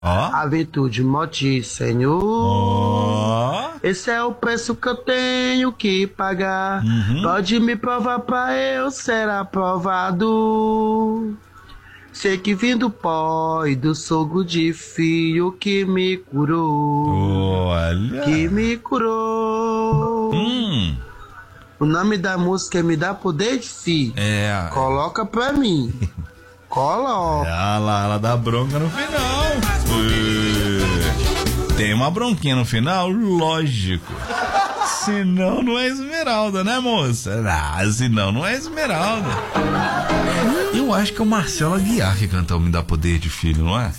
A virtude mote, Senhor. Esse é o preço que eu tenho que pagar. Pode me provar pra eu ser aprovado. Sei que vim do pó e do sogro de filho que me curou. Olha. Que me curou. O nome da música é Me Dá Poder de Filho. Coloca pra mim. Coloca. Ela dá bronca no final. Tem uma bronquinha no final? Lógico. Senão não é Esmeralda, né, moça? Senão não é Esmeralda. Eu acho que é o Marcelo Aguiar que canta o Me Dá Poder de Filho, não é?